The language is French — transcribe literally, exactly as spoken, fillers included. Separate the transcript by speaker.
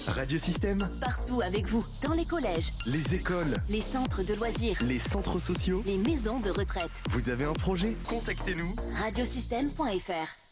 Speaker 1: Radiosystème,
Speaker 2: Partout avec vous, dans les collèges,
Speaker 1: les écoles,
Speaker 2: les centres de loisirs,
Speaker 1: les centres sociaux.
Speaker 2: les maisons de retraite.
Speaker 1: Vous avez un projet? Contactez-nous.
Speaker 2: Radiosystème point F R